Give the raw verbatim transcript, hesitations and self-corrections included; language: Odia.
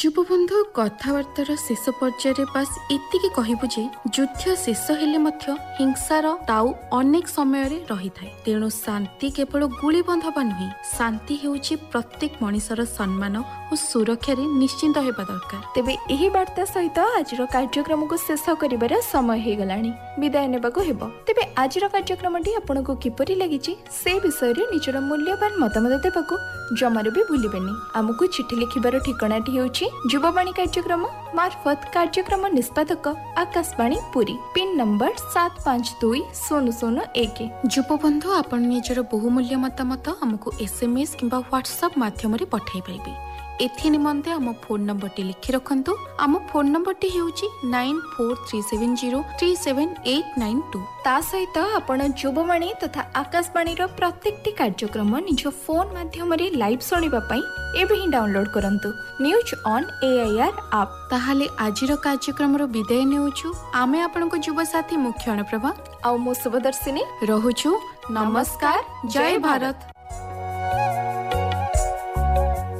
ଯୁବବନ୍ଧୁ କଥାବାର୍ତ୍ତାର ଶେଷ ପର୍ଯ୍ୟାୟରେ ବାସ୍ ଏତିକି କହିବୁ ଯେ ଯୁଦ୍ଧ ଶେଷ ହେଲେ ମଧ୍ୟ ହିଂସାର ଦାଉ ଅନେକ ସମୟରେ ରହିଥାଏ। ତେଣୁ ଶାନ୍ତି କେବଳ ଗୁଳିବନ୍ଧ ହେବା ନୁହେଁ, ଶାନ୍ତି ହେଉଛି ପ୍ରତ୍ୟେକ ମଣିଷର ସମ୍ମାନ ଓ ସୁରକ୍ଷାରେ ନିଶ୍ଚିନ୍ତ ହେବା ଦରକାର। ତେବେ ଏହି ବାର୍ତ୍ତା ସହିତ ଆଜିର କାର୍ଯ୍ୟକ୍ରମକୁ ଶେଷ କରିବାର ସମୟ ହେଇଗଲାଣି, ବିଦାୟ ନେବାକୁ ହେବ। ତେବେ ଆଜିର କାର୍ଯ୍ୟକ୍ରମଟି ଆପଣଙ୍କୁ କିପରି ଲାଗିଛି ସେ ବିଷୟରେ ନିଜର ମୂଲ୍ୟବାନ ମତାମତ ଦେବାକୁ ଜମାରୁ ବି ଭୁଲିବେନି। ଆମକୁ ଚିଠି ଲେଖିବାର ଠିକଣାଟି ହେଉଛି ଯୁବବାଣୀ କାର୍ଯ୍ୟକ୍ରମ ମାର୍ଫତ କାର୍ଯ୍ୟକ୍ରମ ନିଷ୍ପାଦକ ଆକାଶବାଣୀ ପୁରୀ, ପିନ୍ ନମ୍ବର ସାତ ପାଞ୍ଚ ଦୁଇ ଶୂନ ଶୂନ ଏକ। ଯୁବବନ୍ଧୁ ଆପଣ ନିଜର ବହୁମୂଲ୍ୟ ମତାମତ ଆମକୁ ଏସ୍ଏମ୍ଏସ୍ କିମ୍ବା ହ୍ୱାଟ୍ସଆପ୍ ମାଧ୍ୟମରେ ପଠାଇ ପାରିବେ। ଏଥି ନିମନ୍ତେ ଆମ ଫୋନ୍ ନମ୍ବରଟି ଲିଖି ରଖନ୍ତୁ। ଆମ ଫୋନ୍ ନମ୍ବରଟି ହେଉଛି nine four three seven zero three seven eight nine two. ତା ସହିତ ଆପଣ ଯୁବବାଣୀ ତଥା ଆକାଶବାଣୀର ପ୍ରତ୍ୟେକଟି କାର୍ଯ୍ୟକ୍ରମ ନିଜ ଫୋନ୍ ମାଧ୍ୟମରେ ଲାଇଭ୍ ଶୁଣିବା ପାଇଁ ଏବେ ହିଁ ଡାଉନଲୋଡ୍ କରନ୍ତୁ ନ୍ୟୁଜ୍ ଅନ୍ ଏଆଇଆର୍ ଆପ୍। ତାହେଲେ ଆଜିର କାର୍ଯ୍ୟକ୍ରମର ବିଦାୟ ନେଉଛୁ। ଆମେ ଆପଣଙ୍କ ଯୁବସାଥୀ ମୁଖ୍ୟ ଅନୁପ୍ରଭା ଆଉ ମୁଁ ଶୁଭଦର୍ଶିନୀ ରହୁଛୁ। ନମସ୍କାର, ଜୟ ଭାରତ।